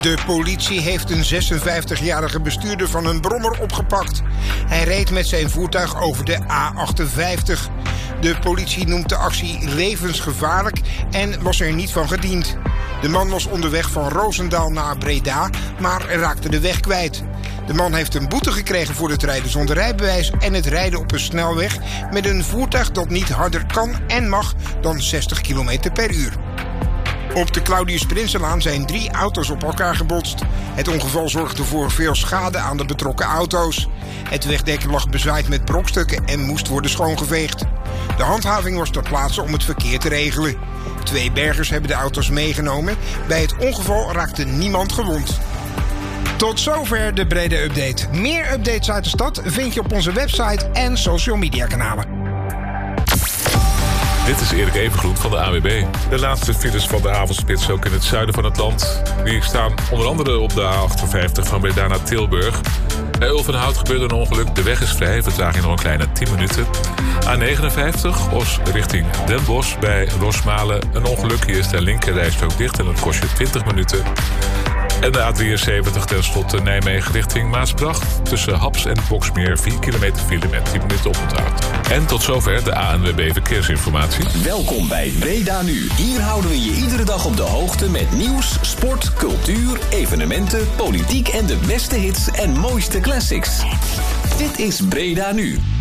De politie heeft een 56-jarige bestuurder van een brommer opgepakt. Hij reed met zijn voertuig over de A58. De politie noemt de actie levensgevaarlijk en was er niet van gediend. De man was onderweg van Roosendaal naar Breda, maar raakte de weg kwijt. De man heeft een boete gekregen voor het rijden zonder rijbewijs en het rijden op een snelweg met een voertuig dat niet harder kan en mag dan 60 km per uur. Op de Claudius Prinsenlaan zijn 3 auto's op elkaar gebotst. Het ongeval zorgde voor veel schade aan de betrokken auto's. Het wegdek lag bezaaid met brokstukken en moest worden schoongeveegd. De handhaving was ter plaatse om het verkeer te regelen. 2 bergers hebben de auto's meegenomen. Bij het ongeval raakte niemand gewond. Tot zover de brede update. Meer updates uit de stad vind je op onze website en social media kanalen. Dit is Erik Evengroen van de AWB. De laatste files van de avondspits ook in het zuiden van het land. Die staan onder andere op de A58 van Breda naar Tilburg. Bij Ulvenhout gebeurde een ongeluk. De weg is vrij, vertraging nog een kleine 10 minuten. A59, Os richting Den Bosch bij Rosmalen. Een ongeluk, hier is de linkerrijstrook dicht en dat kost je 20 minuten. En de A73 tenslotte Nijmegen richting Maasbracht. Tussen Haps en Boksmeer 4 kilometer file met 10 minuten oponthoud. En tot zover de ANWB Verkeersinformatie. Welkom bij Breda Nu. Hier houden we je iedere dag op de hoogte met nieuws, sport, cultuur, evenementen, politiek en de beste hits en mooiste classics. Dit is Breda Nu.